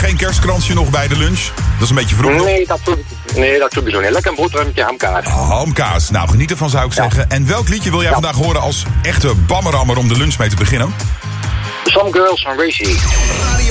geen kerstkransje nog bij de lunch? Dat is een beetje vroeg. Nee, dat sowieso niet. Lekker een boterhammetje, hamkaas. Hamkaas. Nou, geniet ervan zou ik zeggen. En welk liedje wil jij vandaag horen als echte bammerammer om de lunch mee te beginnen? Some Girls van Racy.